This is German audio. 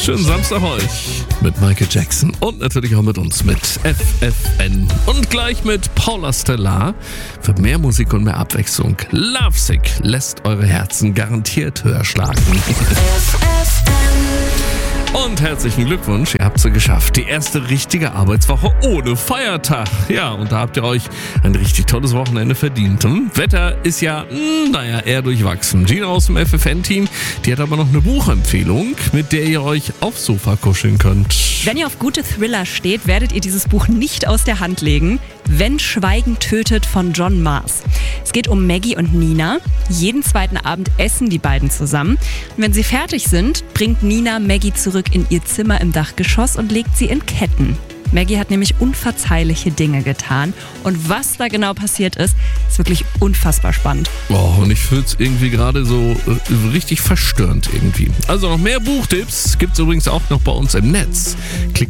Schönen Samstag euch mit Michael Jackson und natürlich auch mit uns mit FFN und gleich mit Paula Stellar. Für mehr Musik und mehr Abwechslung. Lovesick lässt eure Herzen garantiert höher schlagen. Und herzlichen Glückwunsch, ihr habt es geschafft. Die erste richtige Arbeitswoche ohne Feiertag. Ja, und da habt ihr euch ein richtig tolles Wochenende verdient. Wetter ist ja, eher durchwachsen. Gina aus dem FFN-Team, die hat aber noch eine Buchempfehlung, mit der ihr euch aufs Sofa kuscheln könnt. Wenn ihr auf gute Thriller steht, werdet ihr dieses Buch nicht aus der Hand legen. Wenn Schweigen tötet von John Marrs. Es geht um Maggie und Nina. Jeden zweiten Abend essen die beiden zusammen. Und wenn sie fertig sind, bringt Nina Maggie zurück in ihr Zimmer im Dachgeschoss und legt sie in Ketten. Maggie hat nämlich unverzeihliche Dinge getan. Und was da genau passiert ist wirklich unfassbar spannend. Oh, und ich finde es irgendwie gerade so richtig verstörend irgendwie. Also noch mehr Buchtipps gibt es übrigens auch noch bei uns im Netz. Klickt